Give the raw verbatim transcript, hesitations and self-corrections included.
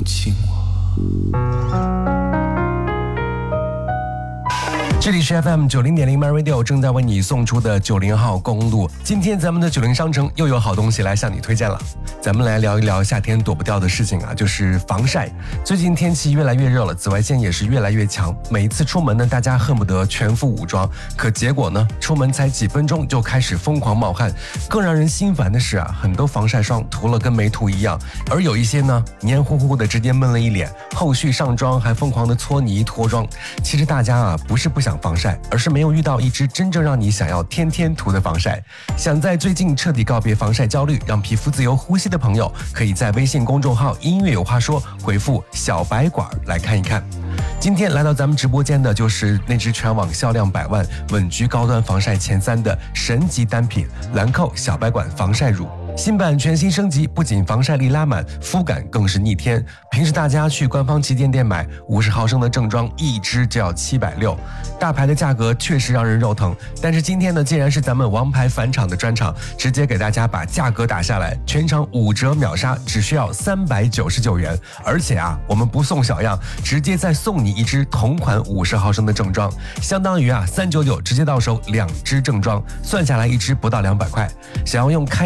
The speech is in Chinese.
亲我。 这里是 F M 九零点零 My Radio 正在为你送出的九零号公路。今天咱们的九零商城又有好东西来向你推荐了。咱们来聊一聊夏天躲不掉的事情啊，就是防晒。最近天气越来越热了，紫外线也是越来越强。每一次出门呢，大家恨不得全副武装，可结果呢，出门才几分钟就开始疯狂冒汗。更让人心烦的是啊，很多防晒霜涂了跟没涂一样，而有一些呢，黏糊糊的直接闷了一脸，后续上妆还疯狂的搓泥脱妆。其实大家啊，不是不想防晒，而是没有遇到一支真正让你想要天天涂的防晒。想在最近彻底告别防晒焦虑，让皮肤自由呼吸的朋友，可以在微信公众号音乐有话说回复小白管来看一看。今天来到咱们直播间的就是那支全网销量百万、稳居高端防晒前三的神级单品兰蔻小白管防晒乳。新版全新升级，不仅防晒力拉满，肤感更是逆天。平时大家去官方旗舰店买五十毫升的正装，一支就要七百六，大牌的价格确实让人肉疼。但是今天呢，既然是咱们王牌返场的专场，直接给大家把价格打下来，全场五折秒杀，只需要三百九十九元。而且啊，我们不送小样，直接再送你一支同款五十毫升的正装，相当于啊三百九十九直接到手两支正装，算下来一支不到两百块。想要用开